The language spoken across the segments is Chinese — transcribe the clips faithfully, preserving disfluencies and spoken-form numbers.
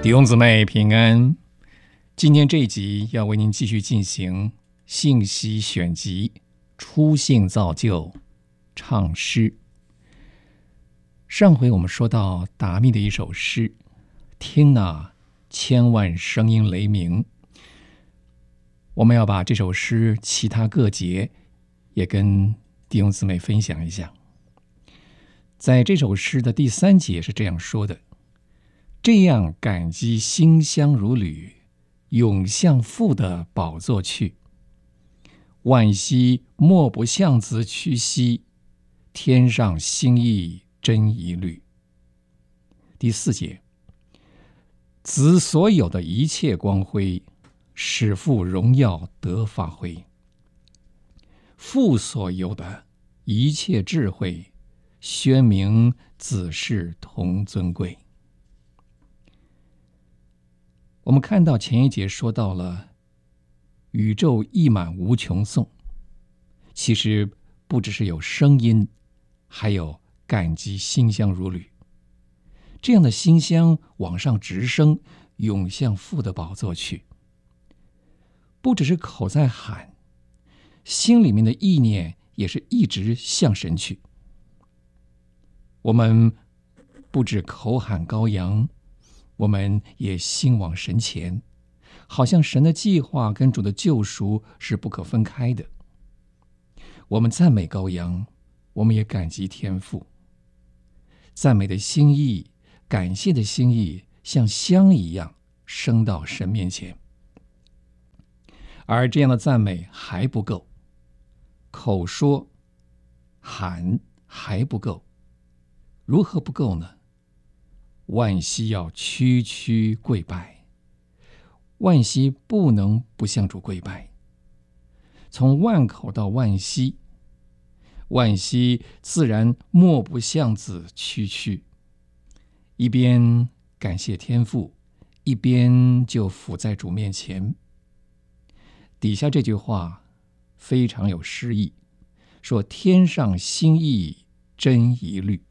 弟兄姊妹平安，今天这一集要为您继续进行信息选集，初信造就唱诗。上回我们说到达密的一首诗，听那千万声音雷鸣。我们要把这首诗其他各节也跟弟兄姊妹分享一下。在这首诗的第三节是这样说的：这样感激馨香如履，涌向父的宝座去。惋惜莫不向子屈膝，天上心意真一虑。第四节，子所有的一切光辉，使父荣耀得发挥。父所有的一切智慧，宣明子是同尊贵。我们看到前一节说到了宇宙溢满无穷颂，其实不只是有声音，还有感激馨香如履。这样的馨香往上直升，涌向父的宝座去。不只是口在喊，心里面的意念也是一直向神去。我们不止口喊羔羊，我们也心往神前，好像神的计划跟主的救赎是不可分开的。我们赞美羔羊，我们也感激天父。赞美的心意，感谢的心意，像香一样升到神面前。而这样的赞美还不够，口说喊还不够，如何不够呢？惋惜要屈屈跪拜，惋惜不能不向主跪拜。从万口到惋惜，惋惜自然莫不向子屈屈，一边感谢天父，一边就伏在主面前。底下这句话非常有诗意，说天上心意真一虑。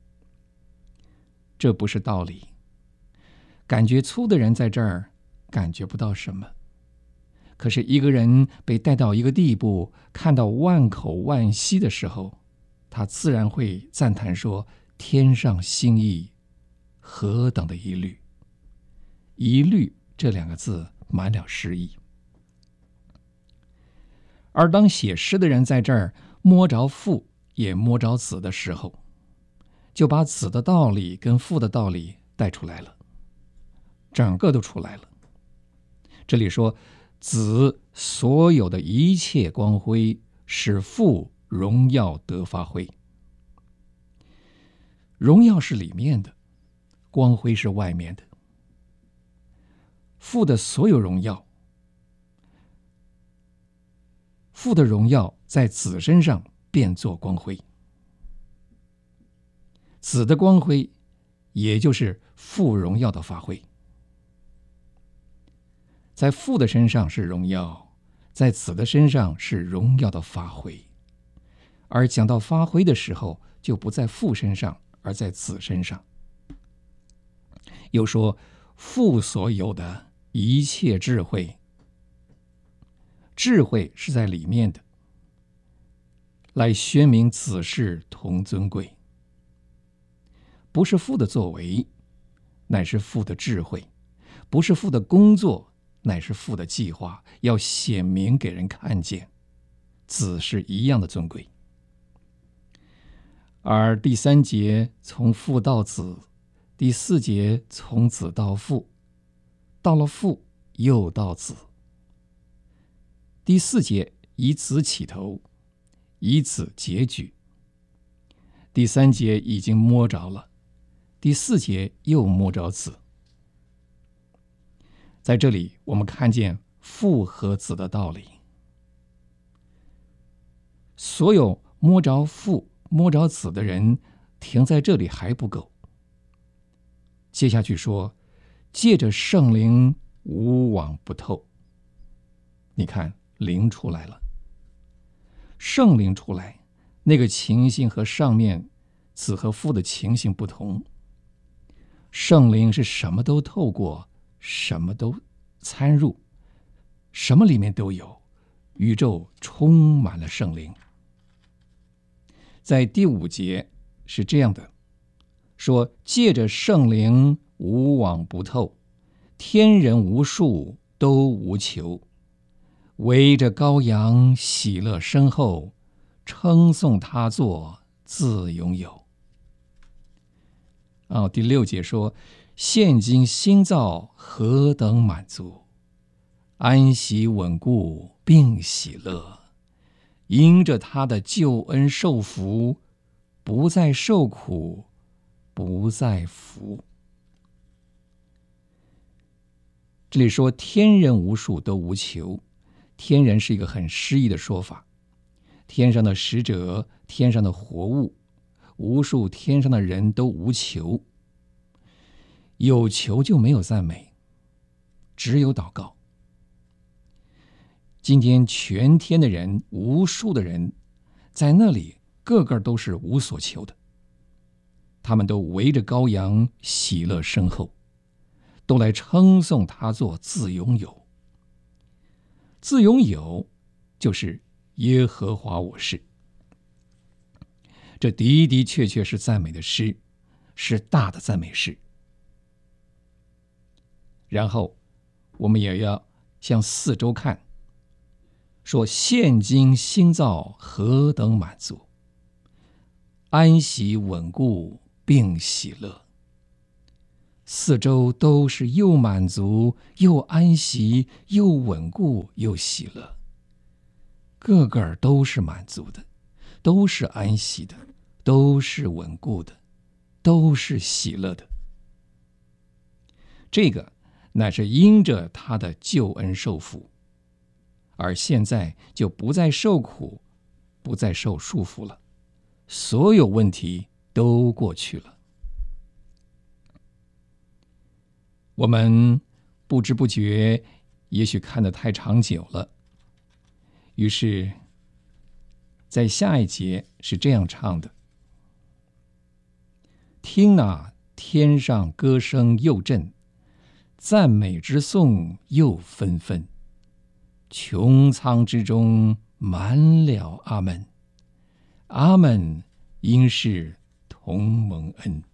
这不是道理，感觉粗的人在这儿感觉不到什么，可是一个人被带到一个地步，看到万口万息的时候，他自然会赞叹说，天上心意何等的一虑。一虑这两个字满了诗意。而当写诗的人在这儿摸着父也摸着子的时候，就把子的道理跟父的道理带出来了，整个都出来了。这里说子所有的一切光辉，使父荣耀得发挥。荣耀是里面的，光辉是外面的。父的所有荣耀，父的荣耀在子身上变作光辉。子的光辉，也就是父荣耀的发挥。在父的身上是荣耀，在子的身上是荣耀的发挥。而讲到发挥的时候，就不在父身上，而在子身上。又说父所有的一切智慧，智慧是在里面的，来宣明子是同尊贵。不是父的作为，乃是父的智慧；不是父的工作，乃是父的计划，要显明给人看见，子是一样的尊贵。而第三节从父到子，第四节从子到父，到了父又到子。第四节以子起头，以子结局。第三节已经摸着了，第四节又摸着子。在这里我们看见父和子的道理。所有摸着父摸着子的人停在这里还不够，接下去说借着圣灵无往不透。你看灵出来了，圣灵出来，那个情形和上面子和父的情形不同。 圣灵是什么都透过，什么都参入，什么里面都有，宇宙充满了圣灵。在第五节是这样的，说借着圣灵无往不透，天人无数都无求，围着羔羊喜乐深厚，称颂他作自拥有。哦，第六节说，现今新造何等满足，安息稳固并喜乐，因着他的救恩受福，不再受苦，不再服。这里说天人无数都无求，天人是一个很诗意的说法，天上的使者，天上的活物，无数天上的人都无求。有求就没有赞美，只有祷告。今天全天的人，无数的人在那里，个个都是无所求的，他们都围着羔羊喜乐深厚，都来称颂他作自拥有。自拥有就是耶和华我是。这的的确确是赞美的诗，是大的赞美诗。然后我们也要向四周看，说现今新造何等满足，安息稳固并喜乐。四周都是又满足又安息又稳固又喜乐，个个都是满足的，都是安息的，都是稳固的，都是喜乐的。这个乃是因着他的救恩受福，而现在就不再受苦，不再受束缚了，所有问题都过去了。我们不知不觉，也许看得太长久了，于是在下一节是这样唱的：听哪，天上歌声又震，赞美之颂又纷纷，穹苍之中满了阿们，阿们因是同蒙恩。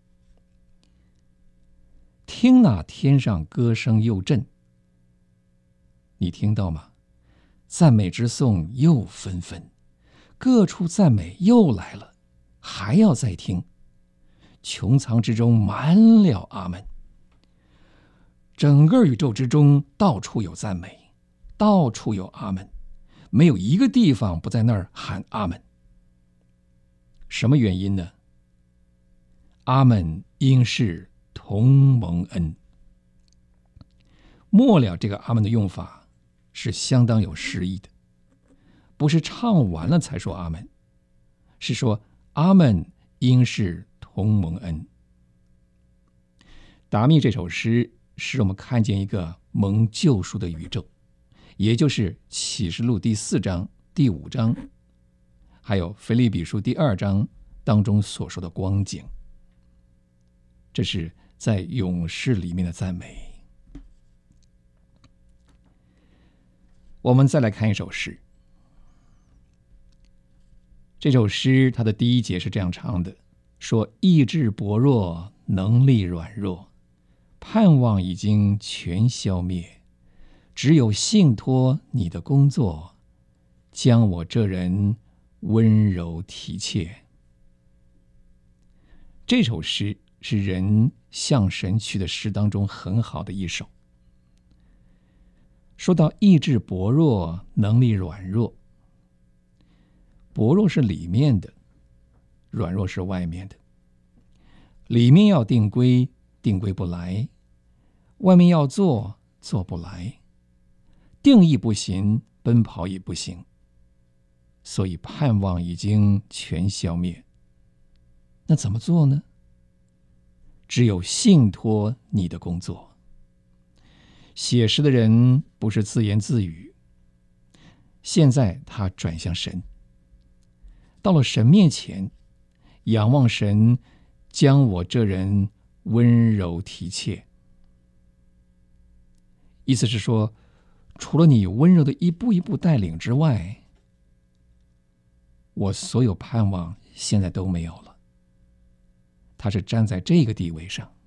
听那天上歌声又震，你听到吗？赞美之颂又纷纷，各处赞美又来了，还要再听。穹苍之中满了阿们，整个宇宙之中到处有赞美，到处有阿们，没有一个地方不在那儿喊阿们。什么原因呢？阿们因是同蒙恩。末了这个阿们的用法是相当有诗意的，不是唱完了才说阿们，是说阿们因是同蒙恩。达密这首诗使我们看见一个蒙救赎的宇宙，也就是启示录第四章、第五章，还有腓立比书第二章当中所说的光景。这是在勇士里面的赞美。我们再来看一首诗，这首诗它的第一节是这样唱的，说意志薄弱，能力软弱，盼望已经全消灭，只有信托你的工作，将我这人温柔体贴。这首诗是人向神去的诗当中很好的一首。说到意志薄弱，能力软弱，薄弱是里面的，软弱是外面的。里面要定规，定规不来；外面要做，做不来。定义不行，奔跑也不行，所以盼望已经全消灭。那怎么做呢？只有信托你的工作。写诗的人不是自言自语，现在他转向神，到了神面前，仰望神将我这人温柔体贴。意思是说，除了你温柔的一步一步带领之外，我所有盼望现在都没有了。他是站在这个地位上。